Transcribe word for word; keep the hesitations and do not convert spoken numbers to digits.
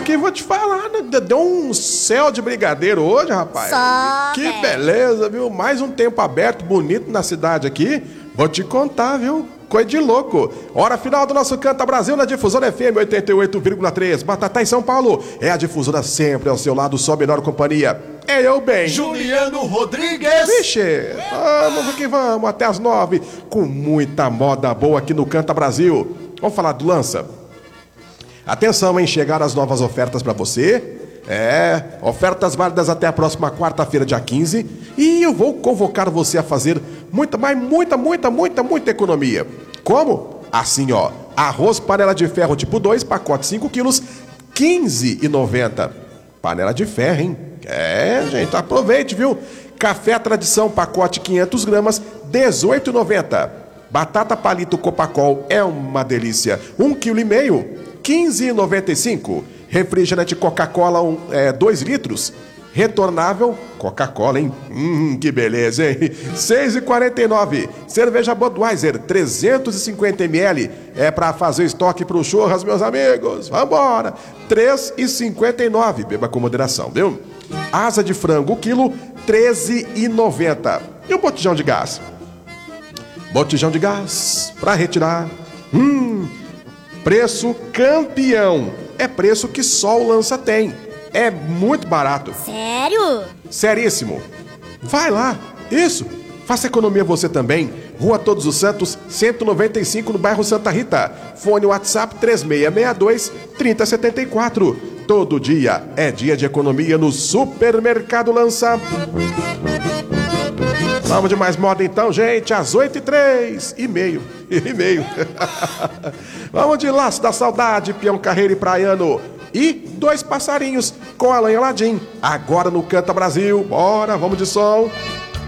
aqui vou te falar, né? Deu um céu de brigadeiro hoje, rapaz. Só, que velho. beleza, viu? Mais um tempo aberto, bonito na cidade aqui. Vou te contar, viu? Coisa de louco. Hora final do nosso Canta Brasil na Difusora F M oitenta e oito vírgula três. Batata em São Paulo. É a Difusora sempre ao seu lado, só menor companhia. É eu bem. Juliano Rodrigues. Vixe, vamos que vamos, até as nove, com muita moda boa aqui no Canta Brasil. Vamos falar do Lança. Atenção, hein? Chegaram as novas ofertas para você. É, ofertas válidas até a próxima quarta-feira, dia quinze. E eu vou convocar você a fazer muita, mas muita, muita, muita, muita economia. Como? Assim, ó. Arroz panela de ferro tipo dois, pacote cinco quilos, quinze reais e noventa centavos. Panela de ferro, hein? É, gente, aproveite, viu? Café Tradição, pacote quinhentas gramas, dezoito reais e noventa centavos. Batata palito Copacol é uma delícia. um vírgula cinco quilo, quinze reais e noventa e cinco centavos. Refrigerante Coca-Cola, um, é, dois litros. Retornável, Coca-Cola, hein? Hum, que beleza, hein? seis reais e quarenta e nove centavos. Cerveja Budweiser, trezentos e cinquenta mililitros. É pra fazer estoque pro churras, meus amigos. Vambora! três reais e cinquenta e nove centavos. Beba com moderação, viu? Asa de frango, quilo, treze reais e noventa centavos. E o botijão de gás? Botijão de gás, pra retirar. Hum, preço campeão. É preço que só o Lança tem. É muito barato. Sério? Seríssimo. Vai lá. Isso. Faça economia você também. Rua Todos os Santos, cento e noventa e cinco, no bairro Santa Rita. Fone WhatsApp três seis seis dois, três zero sete quatro. Todo dia é dia de economia no Supermercado Lança. Vamos de mais moda então, gente. Às oito e três. E meio. E meio. Vamos de Laço da Saudade, Peão Carreiro e Praiano. E Dois Passarinhos com Alan e Aladim. Agora no Canta Brasil. Bora, vamos de som.